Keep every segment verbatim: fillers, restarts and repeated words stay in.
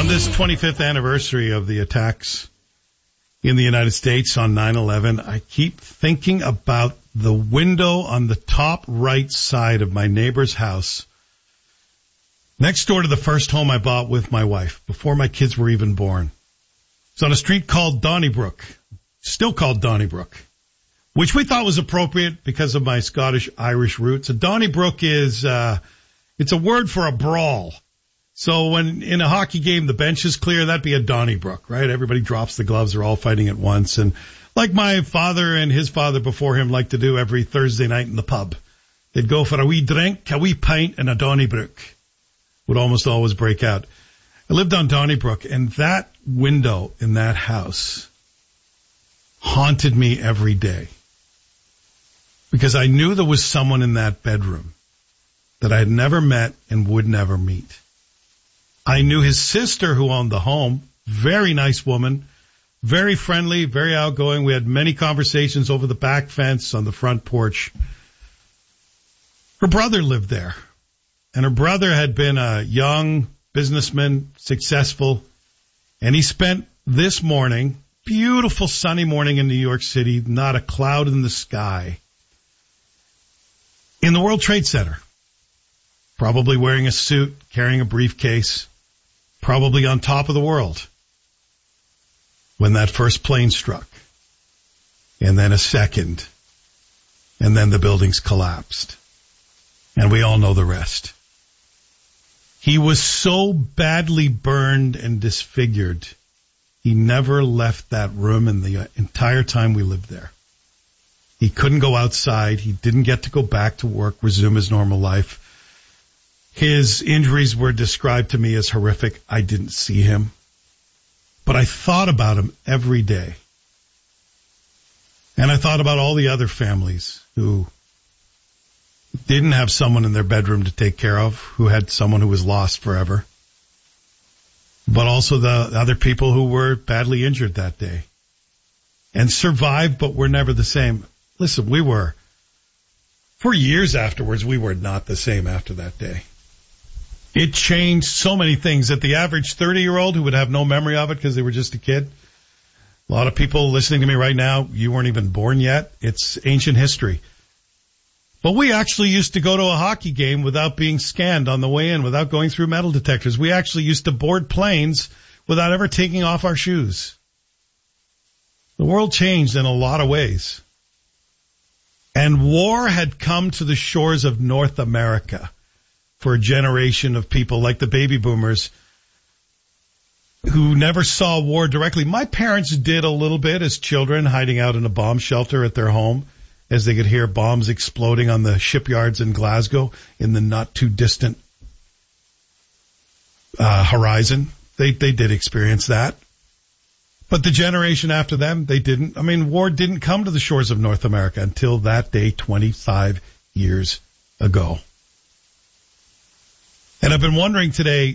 On this twenty-fifth anniversary of the attacks in the United States on nine eleven, I keep thinking about the window on the top right side of my neighbor's house, next door to the first home I bought with my wife, before my kids were even born. It's on a street called Donnybrook, still called Donnybrook, which we thought was appropriate because of my Scottish-Irish roots. A Donnybrook is, uh, it's a word for a brawl. So when in a hockey game the bench is clear, that'd be a Donnybrook, right? Everybody drops the gloves, they're all fighting at once. And like my father and his father before him liked to do every Thursday night in the pub, they'd go for a wee drink, a wee pint, and a Donnybrook would almost always break out. I lived on Donnybrook, and that window in that house haunted me every day because I knew there was someone in that bedroom that I had never met and would never meet. I knew his sister who owned the home, very nice woman, very friendly, very outgoing. We had many conversations over the back fence on the front porch. Her brother lived there, and her brother had been a young businessman, successful, and he spent this morning, beautiful sunny morning in New York City, not a cloud in the sky, in the World Trade Center, probably wearing a suit, carrying a briefcase, probably on top of the world when that first plane struck, and then a second, and then the buildings collapsed. And we all know the rest. He was so badly burned and disfigured, he never left that room in the entire time we lived there. He couldn't go outside. He didn't get to go back to work, resume his normal life. His injuries were described to me as horrific. I didn't see him, but I thought about him every day. And I thought about all the other families who didn't have someone in their bedroom to take care of, who had someone who was lost forever, but also the other people who were badly injured that day and survived but were never the same. Listen, we were, for years afterwards, we were not the same after that day. It changed so many things that the average thirty-year-old who would have no memory of it because they were just a kid, a lot of people listening to me right now, you weren't even born yet. It's ancient history. But we actually used to go to a hockey game without being scanned on the way in, without going through metal detectors. We actually used to board planes without ever taking off our shoes. The world changed in a lot of ways. And war had come to the shores of North America for a generation of people like the baby boomers who never saw war directly. My parents did a little bit as children, hiding out in a bomb shelter at their home as they could hear bombs exploding on the shipyards in Glasgow in the not too distant uh, horizon. They they did experience that. But the generation after them, they didn't. I mean, war didn't come to the shores of North America until that day twenty-five years ago. And I've been wondering today,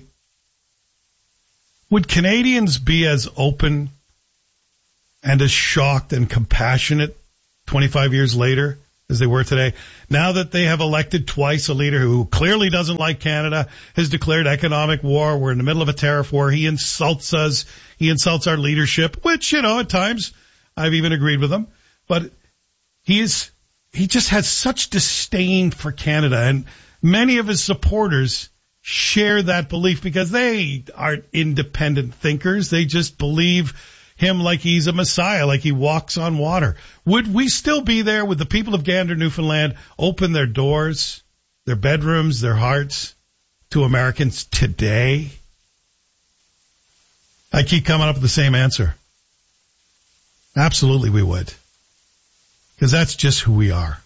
would Canadians be as open and as shocked and compassionate twenty-five years later as they were today, now that they have elected twice a leader who clearly doesn't like Canada, has declared economic war, we're in the middle of a tariff war, he insults us, he insults our leadership, which, you know, at times I've even agreed with him, but he is, he just has such disdain for Canada, and many of his supporters share that belief because they aren't independent thinkers. They just believe him like he's a messiah, like he walks on water. Would we still be there? Would the people of Gander, Newfoundland open their doors, their bedrooms, their hearts to Americans today? I keep coming up with the same answer. Absolutely we would. Because that's just who we are.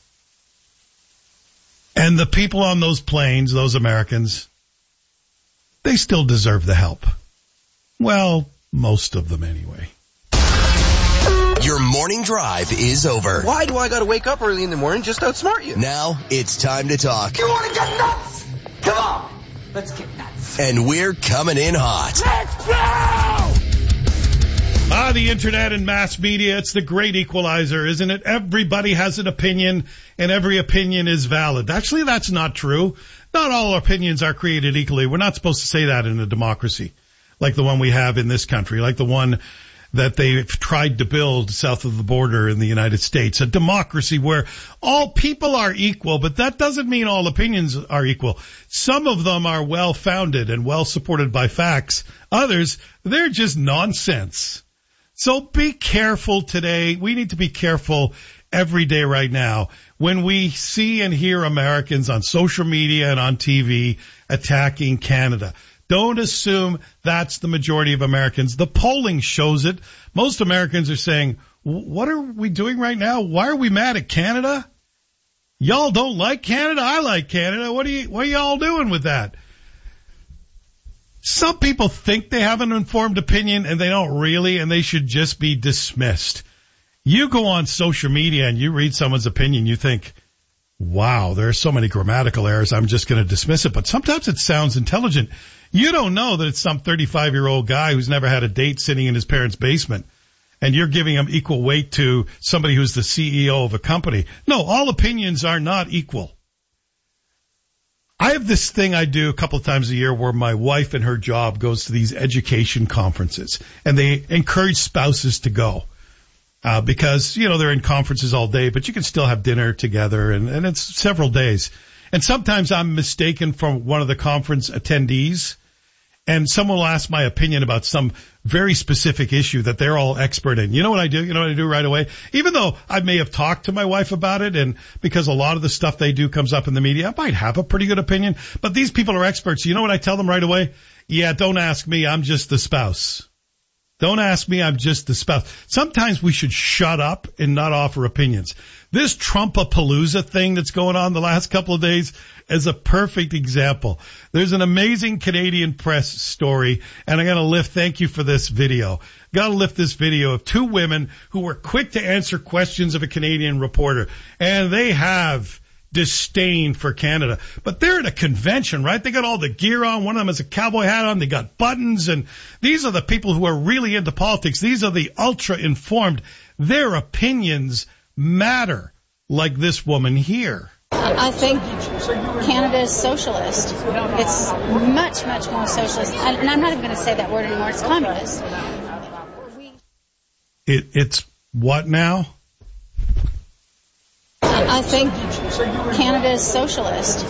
And the people on those planes, those Americans, they still deserve the help. Well, most of them anyway. Your morning drive is over. Why do I gotta wake up early in the morning just to outsmart you? Now it's time to talk. You wanna get nuts? Come on, let's get nuts. And we're coming in hot. Let's go! Ah, the internet and mass media, it's the great equalizer, isn't it? Everybody has an opinion, and every opinion is valid. Actually, that's not true. Not all opinions are created equally. We're not supposed to say that in a democracy. like the one we have in this country, like the one that they've tried to build south of the border in the United States, a democracy where all people are equal, but that doesn't mean all opinions are equal. Some of them are well-founded and well-supported by facts. Others, they're just nonsense. So be careful today. We need to be careful every day right now when we see and hear Americans on social media and on T V attacking Canada. Don't assume that's the majority of Americans. The polling shows it. Most Americans are saying, what are we doing right now? Why are we mad at Canada? Y'all don't like Canada? I like Canada. What are you, what are y'all doing with that? Some people think they have an informed opinion and they don't really, and they should just be dismissed. You go on social media and you read someone's opinion, you think, wow, there are so many grammatical errors, I'm just going to dismiss it. But sometimes it sounds intelligent. You don't know that it's some thirty-five-year-old guy who's never had a date sitting in his parents' basement, and you're giving him equal weight to somebody who's the C E O of a company. No, all opinions are not equal. I have this thing I do a couple of times a year where my wife and her job goes to these education conferences, and they encourage spouses to go. Uh, because, you know, they're in conferences all day, but you can still have dinner together, and, and it's several days. And sometimes I'm mistaken for one of the conference attendees, and someone will ask my opinion about some very specific issue that they're all expert in. You know what I do? You know what I do right away? Even though I may have talked to my wife about it, and because a lot of the stuff they do comes up in the media, I might have a pretty good opinion, but these people are experts. You know what I tell them right away? Yeah, don't ask me. I'm just the spouse. Don't ask me, I'm just the spouse. Sometimes we should shut up and not offer opinions. This Trumpapalooza thing that's going on the last couple of days is a perfect example. There's an amazing Canadian press story, and I'm going to lift, thank you for this video. Got to lift this video of two women who were quick to answer questions of a Canadian reporter, and they have disdain for Canada. But they're at a convention, right? They got all the gear on. One of them has a cowboy hat on. They got buttons. And these are the people who are really into politics. These are the ultra informed. Their opinions matter, like this woman here. I think Canada is socialist. It's much, much more socialist. And I'm not even going to say that word anymore. It's communist. It, it's what now? I think Canada is socialist.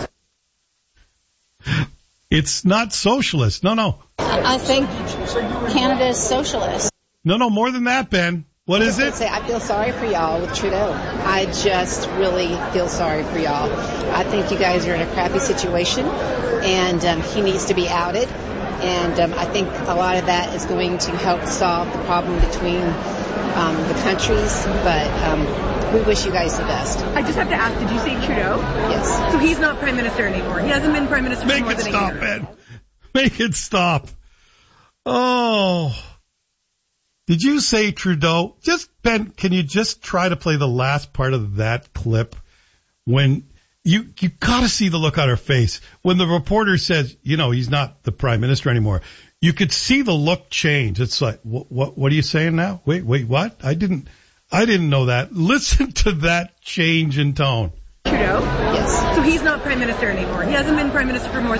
It's not socialist. No, no. I think Canada is socialist. No, no, more than that, Ben. What is it? Say, I feel sorry for y'all with Trudeau. I just really feel sorry for y'all. I think you guys are in a crappy situation, and um, he needs to be outed. And um, I think a lot of that is going to help solve the problem between um, the countries. But um, we wish you guys the best. I just have to ask, did you say Trudeau? Yes. So he's not Prime Minister anymore. He hasn't been Prime Minister Make for more it than stop, a year. Ben. Make it stop. Oh. Did you say Trudeau? Just, Ben, can you just try to play the last part of that clip? When you, you gotta see the look on her face. When the reporter says, you know, he's not the Prime Minister anymore. You could see the look change. It's like, what, what, what are you saying now? Wait, wait, what? I didn't, I didn't know that. Listen to that change in tone. Trudeau? Yes. So he's not Prime Minister anymore. He hasn't been Prime Minister for more